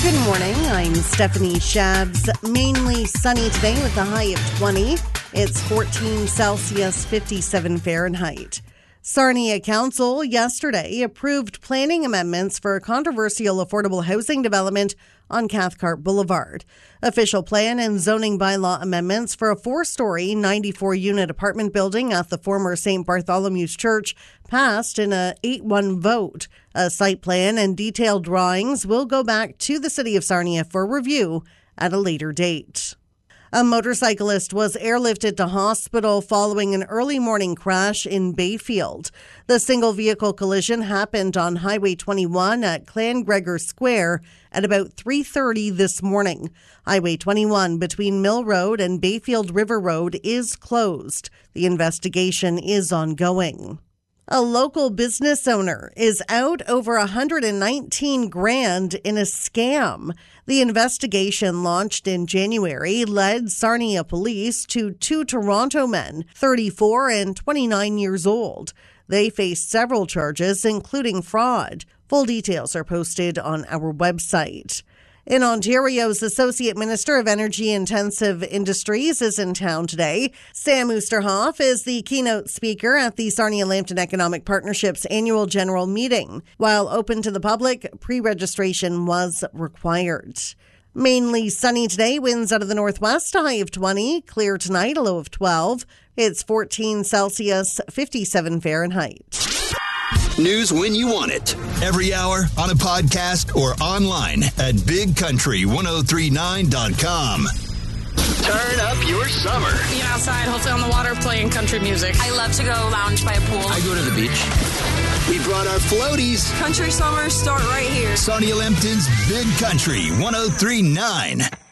Good morning. I'm Stephanie Shabs. Mainly sunny today with a high of 20. It's 14 Celsius, 57 Fahrenheit. Sarnia Council yesterday approved planning amendments for a controversial affordable housing development on Cathcart Boulevard. Official plan and zoning bylaw amendments for a 4-story, 94-unit apartment building at the former St. Bartholomew's Church passed in a 8-1 vote. A site plan and detailed drawings will go back to the City of Sarnia for review at a later date. A motorcyclist was airlifted to hospital following an early morning crash in Bayfield. The single vehicle collision happened on Highway 21 at Clan-Gregor Square at about 3:30 this morning. Highway 21 between Mill Road and Bayfield River Road is closed. The investigation is ongoing. A local business owner is out over $119,000 in a scam. The investigation launched in January led Sarnia police to 2 Toronto men, 34 and 29 years old. They faced several charges, including fraud. Full details are posted on our website. In Ontario's Associate Minister of Energy Intensive Industries is in town today. Sam Oosterhoff is the keynote speaker at the Sarnia-Lambton Economic Partnership's annual general meeting. While open to the public, pre-registration was required. Mainly sunny today, winds out of the northwest, a high of 20. Clear tonight, a low of 12. It's 14 Celsius, 57 Fahrenheit. News when you want it. Every hour, on a podcast, or online at bigcountry1039.com. Turn up your summer. Being outside, hopefully on the water, playing country music. I love to go lounge by a pool. I go to the beach. We brought our floaties. Country summers start right here. Sarnia-Lambton's Big Country 1039.